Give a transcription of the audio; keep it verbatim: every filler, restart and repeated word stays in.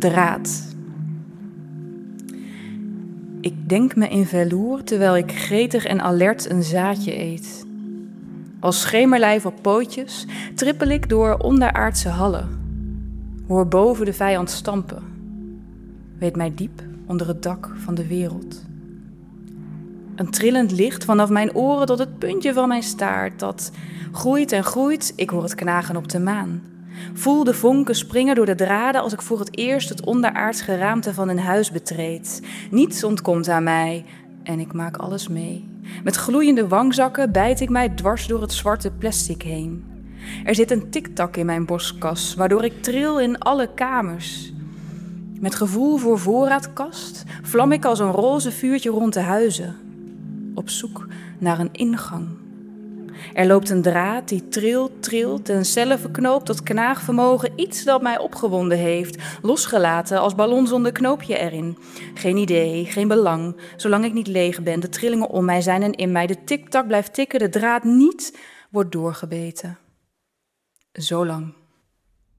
draad. Ik denk me in velour terwijl ik gretig en alert een zaadje eet. Als schemerlijf op pootjes trippel ik door onderaardse hallen. Hoor boven de vijand stampen. Weet mij diep onder het dak van de wereld. Een trillend licht vanaf mijn oren tot het puntje van mijn staart. Dat groeit en groeit, ik hoor het knagen op de maan. Voel de vonken springen door de draden als ik voor het eerst het onderaards geraamte van een huis betreed. Niets ontkomt aan mij en ik maak alles mee. Met gloeiende wangzakken bijt ik mij dwars door het zwarte plastic heen. Er zit een tiktak in mijn borstkas, waardoor ik tril in alle kamers. Met gevoel voor voorraadkast vlam ik als een roze vuurtje rond de huizen. Op zoek naar een ingang. Er loopt een draad die trilt, trilt en cellen verknoopt tot knaagvermogen. Iets dat mij opgewonden heeft, losgelaten als ballon zonder knoopje erin. Geen idee, geen belang, zolang ik niet leeg ben. De trillingen om mij zijn en in mij. De tiktak blijft tikken, de draad niet wordt doorgebeten. Zolang.